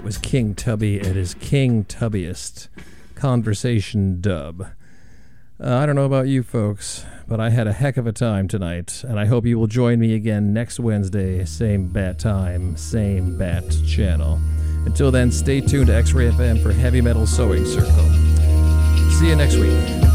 That was King Tubby at his King Tubbiest conversation dub. I don't know about you folks, but I had a heck of a time tonight, and I hope you will join me again next Wednesday, same bat time, same bat channel. Until then, stay tuned to X-Ray FM for Heavy Metal Sewing Circle. See you next week.